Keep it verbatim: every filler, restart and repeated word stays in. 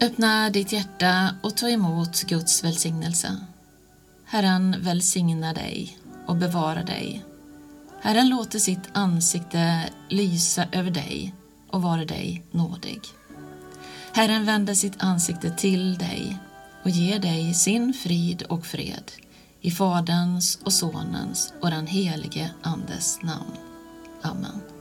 Öppna ditt hjärta och ta emot Guds välsignelse. Herren välsigna dig och bevara dig. Herren låter sitt ansikte lysa över dig och vara dig nådig. Herren vänder sitt ansikte till dig och ger dig sin frid och fred i Faderns och Sonens och den helige Andes namn. Amen.